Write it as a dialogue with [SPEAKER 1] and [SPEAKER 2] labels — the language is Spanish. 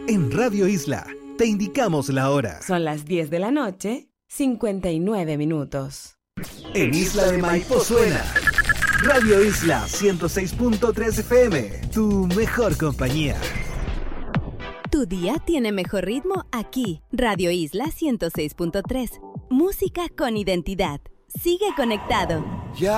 [SPEAKER 1] En Radio Isla te indicamos la hora.
[SPEAKER 2] Son las 10 de la noche, 59 minutos.
[SPEAKER 1] En Isla de Maipo suena Radio Isla 106.3 FM, tu mejor compañía.
[SPEAKER 3] Tu día tiene mejor ritmo aquí. Radio Isla 106.3. Música con identidad. Sigue conectado.